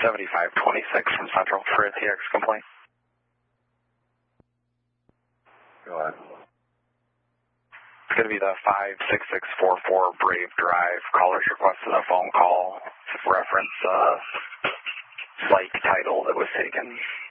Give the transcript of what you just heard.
7526 from Central for a TX complaint. Go ahead. It's going to be the 56644 Brave Drive. Callers requested a phone call to reference a bike title that was taken.